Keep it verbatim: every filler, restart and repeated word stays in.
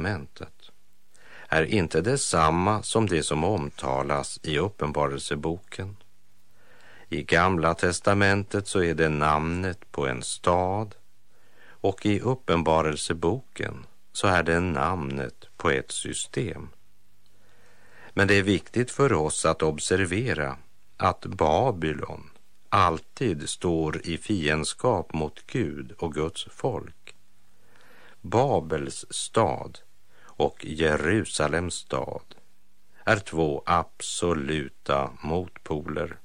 testamentet är inte detsamma som det som omtalas i Uppenbarelseboken. I Gamla testamentet så är det namnet på en stad, och i Uppenbarelseboken så är det namnet på ett system. Men det är viktigt för oss att observera att Babylon alltid står i fiendskap mot Gud och Guds folk. Babels stad och Jerusalems stad är två absoluta motpoler.